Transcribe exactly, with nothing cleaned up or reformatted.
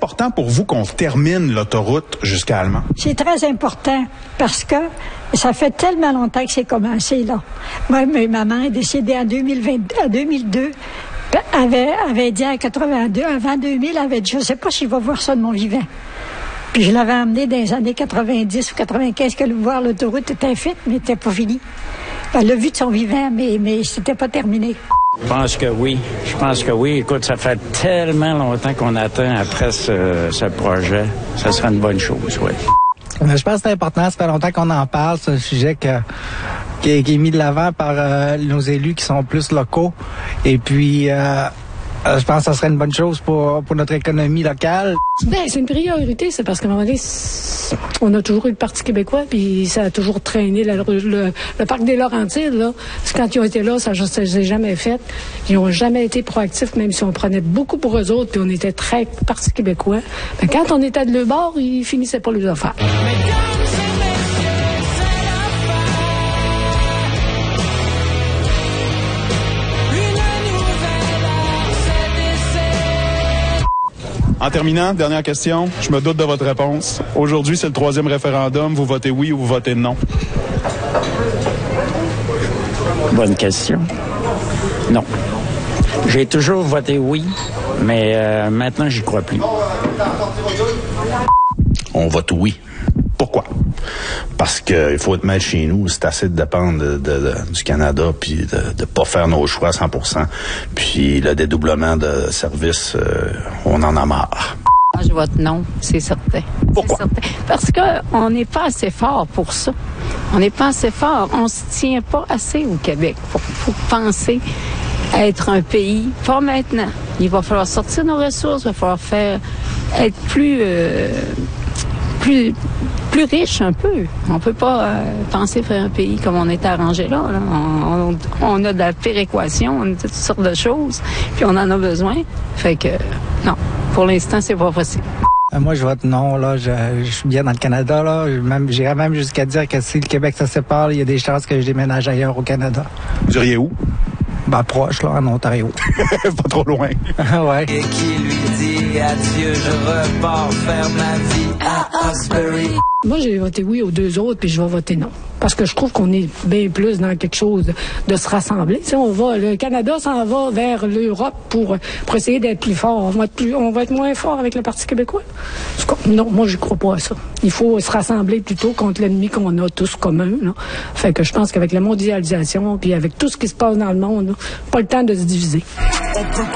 important pour vous qu'on termine l'autoroute jusqu'à Allemand? C'est très important parce que ça fait tellement longtemps que c'est commencé, là. Moi, ma maman est décédée en deux mille vingt, en deux mille deux. Avait, avait dit en quatre-vingt-deux, avant deux mille, avait dit, je ne sais pas si je vais voir ça de mon vivant. Puis je l'avais emmené dans les années quatre-vingt-dix ou quatre-vingt-quinze, que voir l'autoroute était faite, mais n'était pas finie. Elle l'a vu de son vivant, mais, mais c'était pas terminé. Je pense que oui. Je pense que oui. Écoute, ça fait tellement longtemps qu'on attend après ce, ce projet. Ça serait une bonne chose, oui. Je pense que c'est important. Ça fait longtemps qu'on en parle. C'est un sujet que, qui, est, qui est mis de l'avant par euh, nos élus qui sont plus locaux. Et puis, euh, euh, je pense que ça serait une bonne chose pour, pour notre économie locale. Ben, c'est une priorité, c'est parce qu'à un moment donné, on a toujours eu le Parti québécois, puis ça a toujours traîné la, le, le, le parc des Laurentides, là. Quand ils ont été là, ça ne s'est jamais fait. Ils n'ont jamais été proactifs, même si on prenait beaucoup pour eux autres, puis on était très Parti québécois. Ben, quand on était de leur bord, ils finissaient pas les affaires. En terminant, dernière question, je me doute de votre réponse. Aujourd'hui, c'est le troisième référendum. Vous votez oui ou vous votez non? Bonne question. Non. J'ai toujours voté oui, mais euh, maintenant, j'y crois plus. On vote oui. Pourquoi? Parce qu'il faut être maître chez nous. C'est assez de dépendre de, de, de, du Canada, puis de ne pas faire nos choix à cent pour cent. Puis le dédoublement de services, euh, on en a marre. Moi, je vote non, c'est certain. Pourquoi? C'est certain. Parce qu'on n'est pas assez fort pour ça. On n'est pas assez fort. On se tient pas assez au Québec pour, pour penser être un pays. Pas maintenant. Il va falloir sortir nos ressources, il va falloir faire être plus... Euh, plus plus riche un peu. On peut pas euh, penser faire un pays comme on est arrangé là. là. On, on, on a de la péréquation, on a toutes sortes de choses, puis on en a besoin. Fait que non, pour l'instant, c'est pas possible. Euh, moi, je vote non. Là, je, je suis bien dans le Canada. Là, même, j'irais même jusqu'à dire que si le Québec se sépare, il y a des chances que je déménage ailleurs au Canada. Vous diriez où? Ben, proche, là, en Ontario. Pas trop loin. Ouais. Et qui lui dit adieu, je repars faire ma vie à Hawkesbury. Moi, j'ai voté oui aux deux autres, puis je vais voter non. Parce que je trouve qu'on est bien plus dans quelque chose de, de se rassembler. Tu sais, on va, le Canada s'en va vers l'Europe pour, pour essayer d'être plus fort. On va être, plus, on va être moins fort avec le Parti québécois. Non, moi, je crois pas à ça. Il faut se rassembler plutôt contre l'ennemi qu'on a tous commun. Là. Fait que je pense qu'avec la mondialisation, puis avec tout ce qui se passe dans le monde, là, pas le temps de se diviser.